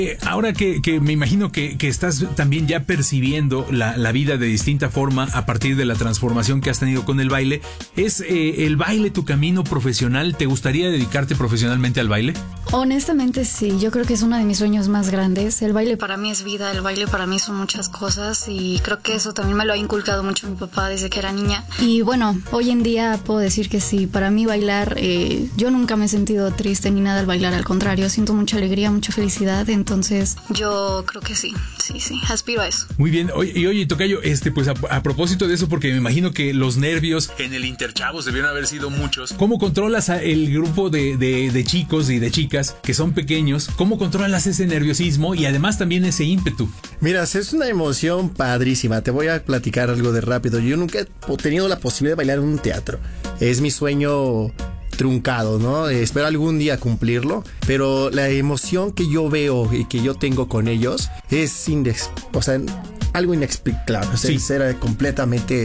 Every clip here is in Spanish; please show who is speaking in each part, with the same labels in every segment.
Speaker 1: Ahora que me imagino que estás también ya percibiendo la vida de distinta forma a partir de la transformación que has tenido con el baile, ¿es el baile tu camino profesional? ¿Te gustaría dedicarte profesionalmente al baile?
Speaker 2: Honestamente sí, yo creo que es uno de mis sueños más grandes. El baile para mí es vida, el baile para mí son muchas cosas y creo que eso también me lo ha inculcado mucho mi papá desde que era niña. Y bueno, hoy en día puedo decir que sí, para mí bailar, yo nunca me he sentido triste ni nada al bailar, al contrario, siento mucha alegría, mucha felicidad, entonces yo creo que sí, aspiro a eso.
Speaker 1: Muy bien, oye, tocayo, pues a propósito de eso, porque me imagino que los nervios en el Interchavos debieron haber sido muchos. ¿Cómo controlas el grupo de chicos y de chicas que son pequeños? ¿Cómo controlas ese nerviosismo y además también ese ímpetu?
Speaker 3: Mira, es una emoción padrísima. Te voy a platicar algo de rápido. Yo nunca he tenido la posibilidad de bailar en un teatro. Es mi sueño truncado, ¿no? Espero algún día cumplirlo, pero la emoción que yo veo y que yo tengo con ellos es algo inexplicable. O sea, sí. Era completamente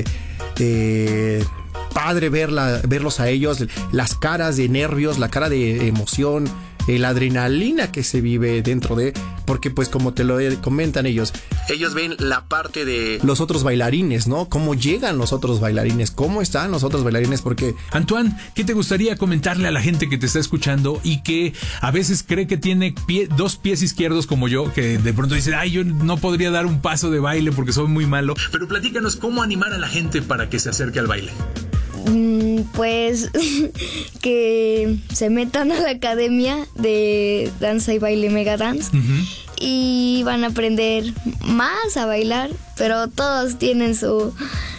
Speaker 3: padre verlos a ellos, las caras de nervios, la cara de emoción, la adrenalina que se vive dentro de, porque pues como te lo comentan ellos ven la parte de los otros bailarines, ¿no? Cómo llegan los otros bailarines, cómo están los otros bailarines, porque...
Speaker 1: Antoine, ¿qué te gustaría comentarle a la gente que te está escuchando y que a veces cree que tiene dos pies izquierdos como yo, que de pronto dice, yo no podría dar un paso de baile porque soy muy malo? Pero platícanos cómo animar a la gente para que se acerque al baile.
Speaker 4: Pues que se metan a la academia de danza y baile Mega Dance. Y van a aprender más a bailar, pero todos tienen su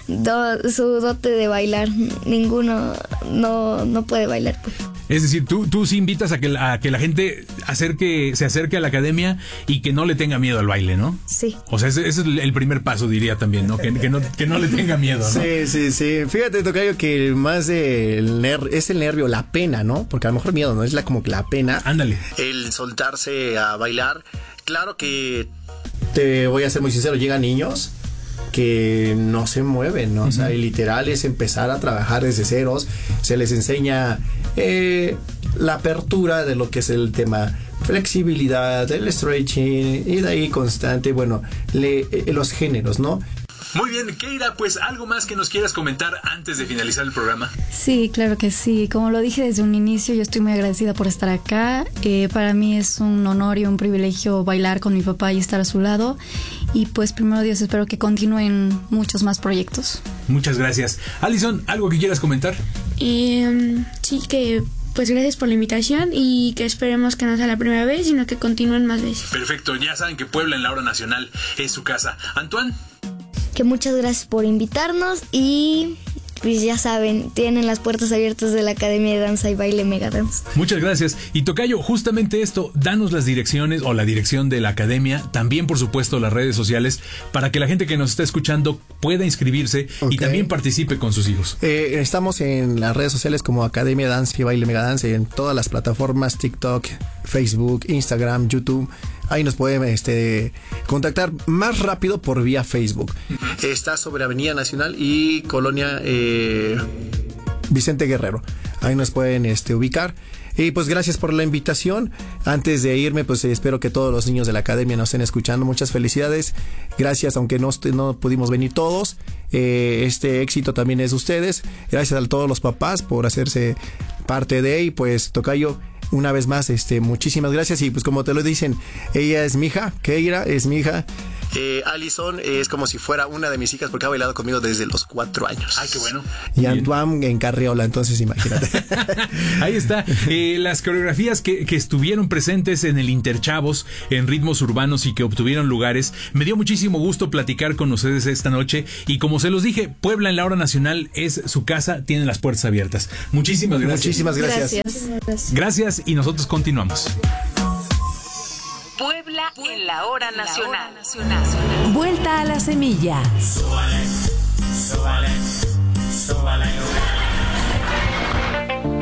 Speaker 4: dote de bailar. Ninguno no puede bailar, pues.
Speaker 1: Es decir, tú sí invitas a que la gente se acerque a la academia y que no le tenga miedo al baile, ¿no?
Speaker 4: Sí.
Speaker 1: O sea, ese es el primer paso, diría también, ¿no? Que no le tenga miedo, ¿no?
Speaker 3: Sí. Fíjate, tocayo, que más es el nervio, la pena, ¿no? Porque a lo mejor miedo, ¿no? Es como que la pena.
Speaker 1: Ándale.
Speaker 3: El soltarse a bailar. Claro que te voy a ser muy sincero, llegan niños que no se mueven, ¿no? O sea, literal es empezar a trabajar desde ceros. Se les enseña la apertura de lo que es el tema flexibilidad, el stretching y de ahí constante, bueno, los géneros, ¿no?
Speaker 1: Muy bien, Keira, pues algo más que nos quieras comentar antes de finalizar el programa.
Speaker 2: Sí, claro que sí. Como lo dije desde un inicio, yo estoy muy agradecida por estar acá. Para mí es un honor y un privilegio bailar con mi papá y estar a su lado. Y pues primero Dios, espero que continúen muchos más proyectos.
Speaker 1: Muchas gracias. Alison, ¿algo que quieras comentar?
Speaker 5: Sí, que pues gracias por la invitación y que esperemos que no sea la primera vez, sino que continúen más veces.
Speaker 1: Perfecto, ya saben que Puebla en la Hora Nacional es su casa. Antoine.
Speaker 4: Que muchas gracias por invitarnos y pues ya saben, tienen las puertas abiertas de la Academia de Danza y Baile Mega Dance.
Speaker 1: Muchas gracias. Y tocayo, justamente esto, danos las direcciones o la dirección de la academia, también por supuesto las redes sociales, para que la gente que nos está escuchando pueda inscribirse y también participe con sus hijos.
Speaker 3: Estamos en las redes sociales como Academia de Danza y Baile Mega Dance, en todas las plataformas, TikTok, Facebook, Instagram, YouTube. Ahí nos pueden contactar más rápido por vía Facebook. Está sobre Avenida Nacional y Colonia Vicente Guerrero. Ahí nos pueden ubicar. Y pues gracias por la invitación. Antes de irme, pues espero que todos los niños de la academia nos estén escuchando. Muchas felicidades. Gracias, aunque no pudimos venir todos. Este éxito también es de ustedes. Gracias a todos los papás por hacerse parte de. Y pues tocayo, una vez más, muchísimas gracias. Y pues como te lo dicen, ella es mi hija, Keira es mi hija. Alison es como si fuera una de mis hijas porque ha bailado conmigo desde los 4 años.
Speaker 1: Ay, qué bueno.
Speaker 3: Y Antoine en Carriola, entonces imagínate.
Speaker 1: Ahí está. Las coreografías que estuvieron presentes en el Interchavos, en ritmos urbanos y que obtuvieron lugares. Me dio muchísimo gusto platicar con ustedes esta noche. Y como se los dije, Puebla en la Hora Nacional es su casa, tiene las puertas abiertas. Muchísimas gracias.
Speaker 3: Muchísimas gracias.
Speaker 1: Gracias y nosotros continuamos.
Speaker 6: Puebla en la Hora Nacional.
Speaker 7: Vuelta a la semilla.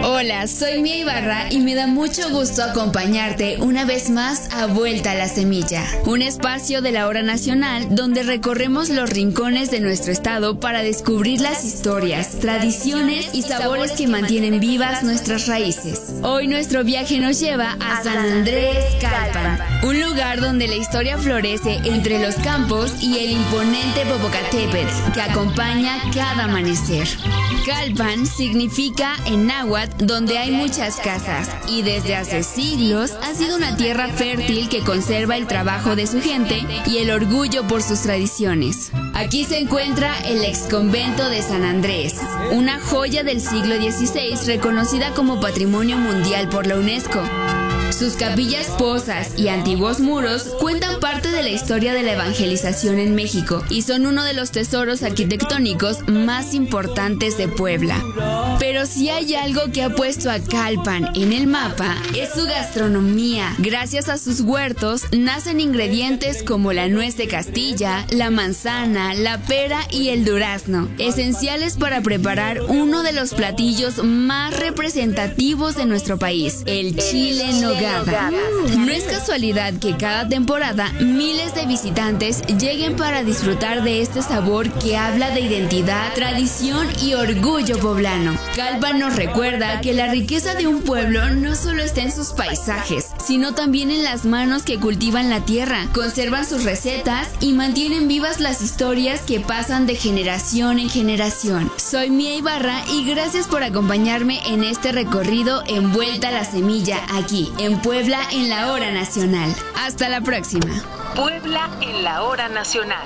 Speaker 8: Hola, soy Mía Ibarra y me da mucho gusto acompañarte una vez más a Vuelta a la Semilla, un espacio de la Hora Nacional donde recorremos los rincones de nuestro estado para descubrir las historias, tradiciones y sabores que mantienen vivas nuestras raíces. Hoy nuestro viaje nos lleva a San Andrés Calpan, un lugar donde la historia florece entre los campos y el imponente Popocatépetl que acompaña cada amanecer. Calpan significa en náhuatl donde hay muchas casas y desde hace siglos ha sido una tierra fértil que conserva el trabajo de su gente y el orgullo por sus tradiciones. Aquí se encuentra el exconvento de San Andrés, una joya del siglo XVI reconocida como Patrimonio Mundial por la UNESCO. Sus capillas posas y antiguos muros cuentan parte de la historia de la evangelización en México y son uno de los tesoros arquitectónicos más importantes de Puebla. Pero si hay algo que ha puesto a Calpan en el mapa es su gastronomía. Gracias a sus huertos nacen ingredientes como la nuez de Castilla, la manzana, la pera y el durazno, esenciales para preparar uno de los platillos más representativos de nuestro país, el chile en nogada. No es casualidad que cada temporada miles de visitantes lleguen para disfrutar de este sabor que habla de identidad, tradición y orgullo poblano. Calpan nos recuerda que la riqueza de un pueblo no solo está en sus paisajes, sino también en las manos que cultivan la tierra, conservan sus recetas y mantienen vivas las historias que pasan de generación en generación. Soy Mía Ibarra y gracias por acompañarme en este recorrido en Vuelta a la Semilla aquí en Puebla en la Hora Nacional. Hasta la próxima.
Speaker 6: Puebla en la Hora Nacional.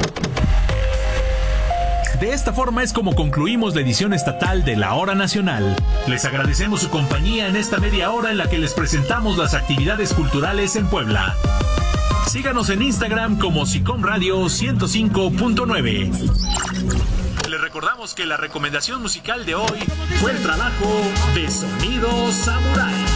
Speaker 1: De esta forma es como concluimos la edición estatal de la Hora Nacional. Les agradecemos su compañía en esta media hora en la que les presentamos las actividades culturales en Puebla. Síganos en Instagram como SICOM Radio 105.9. Les recordamos que la recomendación musical de hoy fue el trabajo de Sonido Samurai.